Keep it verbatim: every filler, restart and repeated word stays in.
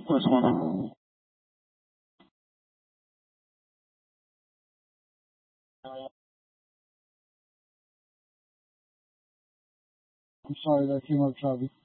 What's going on? I'm sorry that came up, Travi.